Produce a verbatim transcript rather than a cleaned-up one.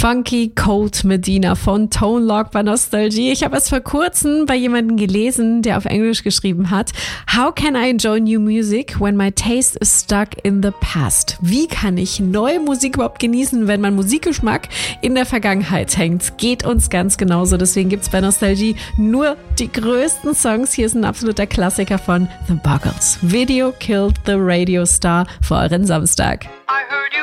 Funky Cold Medina von Tone Loc bei Nostalgie. Ich habe es vor kurzem bei jemandem gelesen, der auf Englisch geschrieben hat: How can I enjoy new music when my taste is stuck in the past? Wie kann ich neue Musik überhaupt genießen, wenn mein Musikgeschmack in der Vergangenheit hängt? Geht uns ganz genauso. Deswegen gibt's bei Nostalgie nur die größten Songs. Hier ist ein absoluter Klassiker von The Buggles. Video Killed the Radio Star für euren Samstag. I heard you